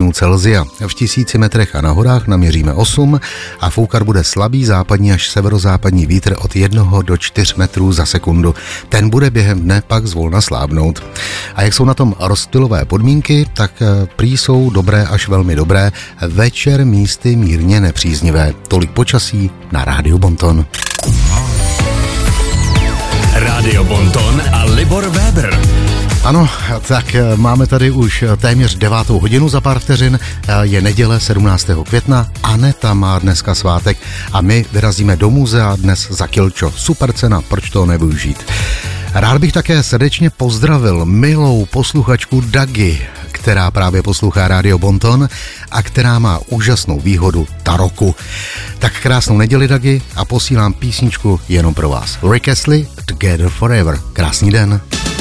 stupňů Celsia. V 1000 metrech a na horách naměříme 8 a foukat bude slabý západní až severozápadní vítr od 1 do 4 metrů za sekundu. Ten bude během dne pak zvolna slábnout. A jak jsou na tom rozptylové podmínky, tak prý jsou dobré až velmi dobré, večer místy mírně nepříznivé. Tolik počasí na Rádiu Bonton. Rádio Bonton a Libor Weber. Ano, tak máme tady už téměř 9. hodinu za pár vteřin, je neděle 17. května, Aneta má dneska svátek a my vyrazíme do muzea dnes za kilčo. Super cena, proč to nevyužít? Rád bych také srdečně pozdravil milou posluchačku Dagi, která právě poslouchá Rádio Bonton a která má úžasnou výhodu taroku. Tak krásnou neděli, Dagi, a posílám písničku jenom pro vás. Rick Astley, Together Forever. Krásný den.